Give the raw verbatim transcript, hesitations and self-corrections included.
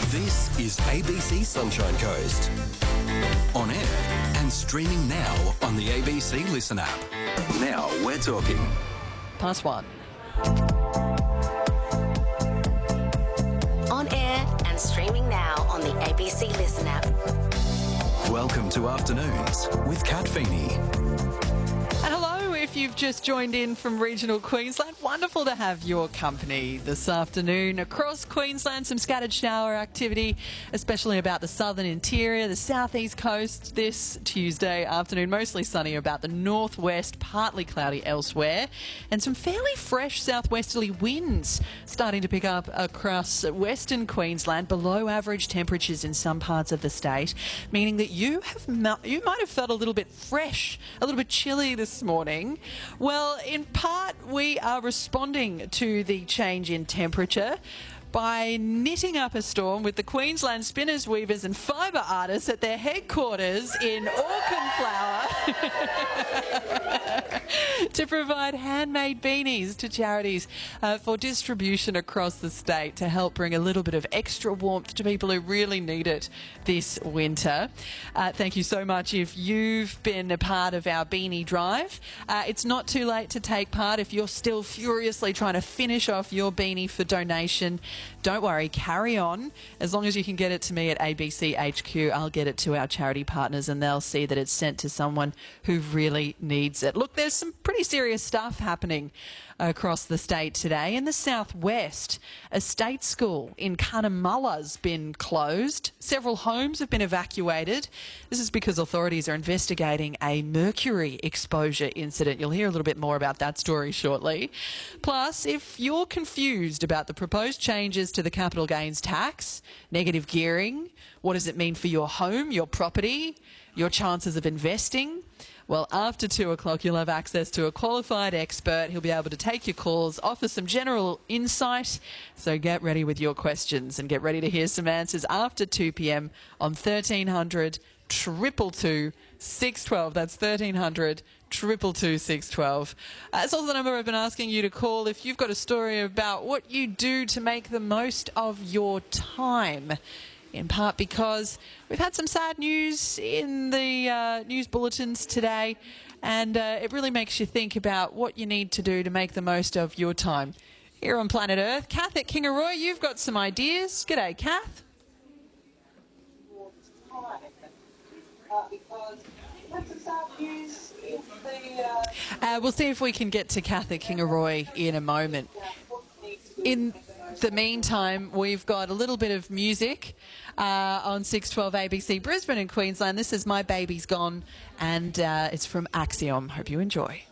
This is A B C Sunshine Coast. On air and streaming now on the A B C Listen app. Now we're talking. Past one. On air and streaming now on the A B C Listen app. Welcome to Afternoons with Kat Feeney. And hello, if you've just joined in from regional Queensland, wonderful to have your company this afternoon. Across Queensland, some scattered shower activity, especially about the southern interior, the southeast coast this Tuesday afternoon. Mostly sunny about the northwest, partly cloudy elsewhere. And some fairly fresh southwesterly winds starting to pick up across western Queensland, below average temperatures in some parts of the state, meaning that you have you might have felt a little bit fresh, a little bit chilly this morning. Well, in part, we are responding to the change in temperature by knitting up a storm with the Queensland Spinners, Weavers and Fibre Artists at their headquarters in Auchenflower to provide handmade beanies to charities uh, for distribution across the state to help bring a little bit of extra warmth to people who really need it this winter. Uh, thank you so much if you've been a part of our beanie drive. Uh, it's not too late to take part if you're still furiously trying to finish off your beanie for donation. Don't worry, carry on. As long as you can get it to me at A B C H Q, I'll get it to our charity partners and they'll see that it's sent to someone who really needs it. Look, there's some pretty serious stuff happening across the state today. In the southwest, a state school in Cunnamulla's been closed. Several homes have been evacuated. This is because authorities are investigating a mercury exposure incident. You'll hear a little bit more about that story shortly. Plus, if you're confused about the proposed changes to the capital gains tax, negative gearing, what does it mean for your home, your property, your chances of investing? Well, after two o'clock, you'll have access to a qualified expert. He'll be able to take your calls, offer some general insight. So get ready with your questions and get ready to hear some answers after two p.m. on thirteen hundred, two two two, six one two. That's thirteen hundred, two two two, six one two. Uh, it's also the number I've been asking you to call if you've got a story about what you do to make the most of your time. In part because we've had some sad news in the uh, news bulletins today, and uh, it really makes you think about what you need to do to make the most of your time. Here on planet Earth, Kath at Kingaroy, you've got some ideas. G'day, Kath. Uh, we'll see if we can get to Kath at Kingaroy in a moment. In the meantime, we've got a little bit of music uh, on six twelve A B C Brisbane and Queensland. This is My Baby's Gone, and uh, it's from Axiom. Hope you enjoy.